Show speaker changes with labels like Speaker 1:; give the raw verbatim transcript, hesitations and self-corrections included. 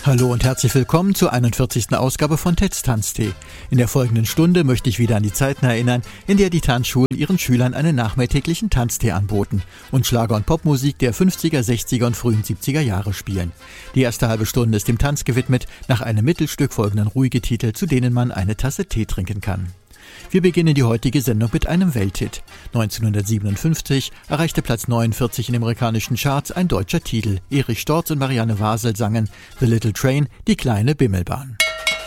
Speaker 1: Hallo und herzlich willkommen zur einundvierzigsten Ausgabe von Ted's Tanztee. In der folgenden Stunde möchte ich wieder an die Zeiten erinnern, in der die Tanzschulen ihren Schülern einen nachmittäglichen Tanztee anboten und Schlager- und Popmusik der fünfziger, sechziger und frühen siebziger Jahre spielen. Die erste halbe Stunde ist dem Tanz gewidmet, nach einem Mittelstück folgen dann ruhige Titel, zu denen man eine Tasse Tee trinken kann. Wir beginnen die heutige Sendung mit einem Welthit. neunzehnhundertsiebenundfünfzig erreichte Platz neunundvierzig in amerikanischen Charts ein deutscher Titel. Erich Storz und Marianne Wasel sangen The Little Train, die kleine Bimmelbahn.